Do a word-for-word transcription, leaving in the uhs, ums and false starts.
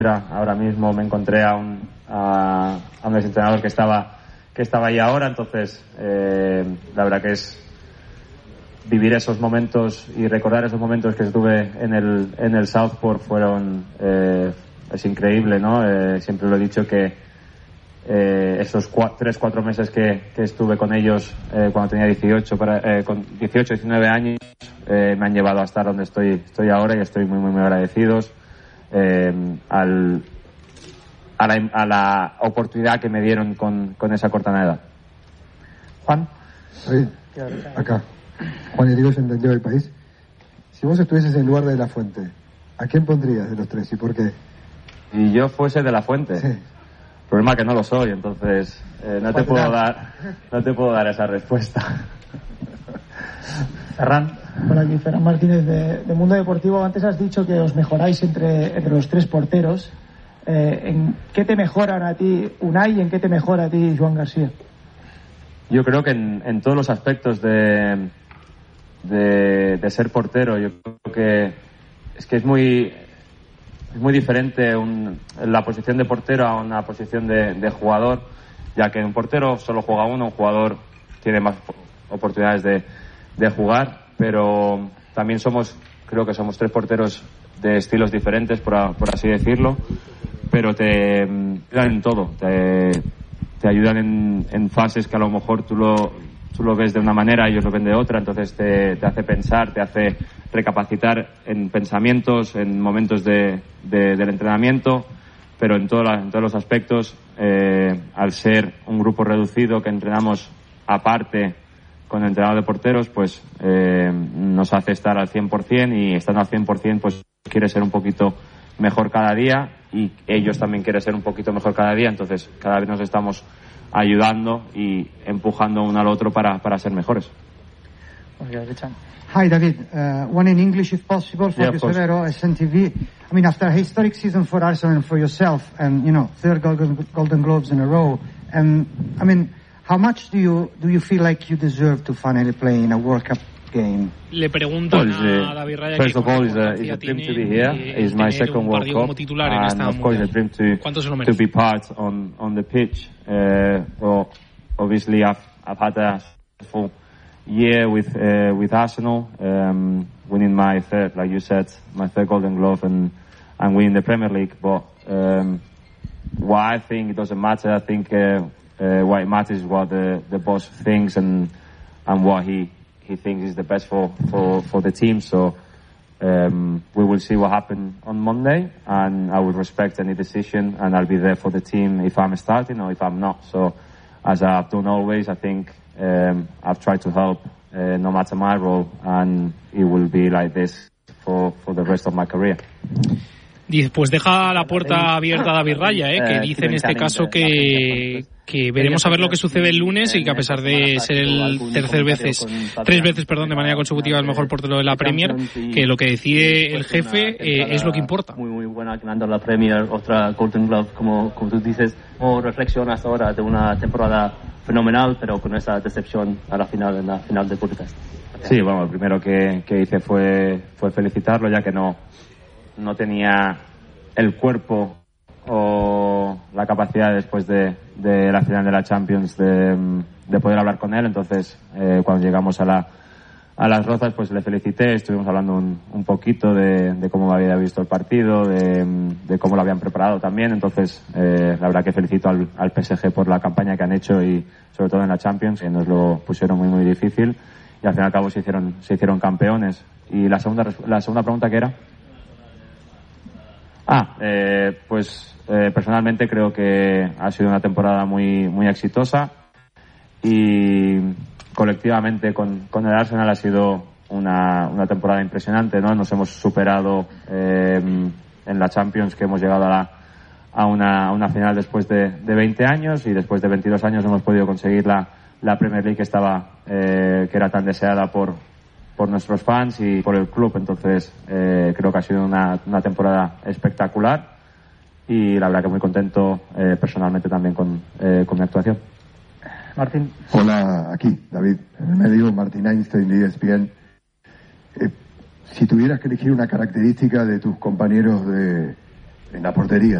Ahora mismo me encontré a un, a, a un exentrenador que estaba, que estaba ahí ahora, entonces eh, la verdad que es vivir esos momentos y recordar esos momentos que estuve en el, en el Southport fueron, eh, es increíble, ¿no? Eh, siempre lo he dicho que eh, esos cuatro, tres, cuatro meses que, que estuve con ellos eh, cuando tenía dieciocho, para, eh, con dieciocho, diecinueve años, eh, me han llevado a estar donde estoy, estoy ahora y estoy muy, muy, muy agradecidos. Eh, al, a, la, a la oportunidad que me dieron con, con esa corta edad. Juan. David, acá. Juan Irigoyen, entendió del país. Si vos estuvieses en lugar de La Fuente, ¿a quién pondrías de los tres y por qué? Y yo fuese de La Fuente. Sí. El problema es que no lo soy, entonces eh, no te puedo dar, no te puedo dar esa respuesta. Ferran. Hola, aquí Ferran Martínez de, de Mundo Deportivo. Antes has dicho que os mejoráis entre, entre los tres porteros. Eh, ¿En qué te mejoran a ti Unai y en qué te mejora a ti Joan García? Yo creo que en, en todos los aspectos de, de, de ser portero, yo creo que es que es muy, es muy diferente un, la posición de portero a una posición de, de jugador, ya que un portero solo juega uno, un jugador tiene más oportunidades de, de jugar, pero también somos, creo que somos tres porteros de estilos diferentes, por, a, por así decirlo, pero te ayudan en todo, te, te ayudan en, en fases que a lo mejor tú lo, tú lo ves de una manera y ellos lo ven de otra, entonces te, te hace pensar, te hace recapacitar en pensamientos, en momentos de, de, del entrenamiento, pero en, toda la, en todos los aspectos, eh, al ser un grupo reducido que entrenamos aparte con el entrenador de porteros, pues eh, nos hace estar al cien por ciento y estando al cien por ciento pues quiere ser un poquito mejor cada día y ellos también quieren ser un poquito mejor cada día, entonces cada vez nos estamos ayudando y empujando uno al otro para, para ser mejores. Hi David, uh, one in English if possible. Fabio yeah, Severo, S N T V. I mean, after a historic season for Arsenal and for yourself, and you know, third Golden, Golden Globes in a row, and I mean, how much do you do you feel like you deserve to finally play in a World Cup game? Le preguntan well, a David Raya first que of all, it's a, it's a dream to be here. It's my second World Cup, and of course, a dream to to be part on on the pitch. Uh, well, obviously, I've I've had a full year with uh, with Arsenal, um, winning my third, like you said, my third Golden Glove, and and winning the Premier League. But um, what I think it doesn't matter. I think uh, uh, what it matters is what the the boss thinks and and what he. he thinks is the best for, for, for the team. So um, we will see what happens on Monday, and I will respect any decision, and I'll be there for the team if I'm starting or if I'm not. So as I've done always, I think um, I've tried to help uh, no matter my role, and it will be like this for, for the rest of my career. Pues deja la puerta abierta a David Raya, ¿eh? que dice en este caso que, que veremos a ver lo que sucede el lunes y que a pesar de ser el tercer veces, tres veces perdón, de manera consecutiva el mejor portero de la Premier, que lo que decide el jefe eh, es lo que importa. Muy muy buena ganando la Premier, otra Golden Glove, como, como tú dices. ¿Cómo reflexionas ahora de una temporada fenomenal, pero con esa decepción a la final, en la final de Budapest? Sí, bueno, lo primero que, que hice fue, fue felicitarlo, ya que no no tenía el cuerpo o la capacidad después de, de la final de la Champions de, de poder hablar con él. Entonces eh, cuando llegamos a la a las Rozas pues le felicité, estuvimos hablando un, un poquito de, de cómo había visto el partido, de, de cómo lo habían preparado también. Entonces eh, la verdad que felicito al, al P S G por la campaña que han hecho y sobre todo en la Champions, que nos lo pusieron muy muy difícil y al fin y al cabo se hicieron se hicieron campeones. Y la segunda la segunda pregunta que era Ah, eh, pues eh, personalmente creo que ha sido una temporada muy muy exitosa y colectivamente con, con el Arsenal ha sido una, una temporada impresionante, ¿no? Nos hemos superado eh, en la Champions, que hemos llegado a, la, a, una, a una final después de, de veinte años y después de veintidós años hemos podido conseguir la, la Premier League que estaba eh, que era tan deseada por por nuestros fans y por el club. Entonces eh, creo que ha sido una, una temporada espectacular y la verdad que muy contento eh, personalmente también con, eh, con mi actuación. Martín. Hola, aquí David, en el medio, Martín Einstein de E S P N. Eh, si tuvieras que elegir una característica de tus compañeros de, en la portería.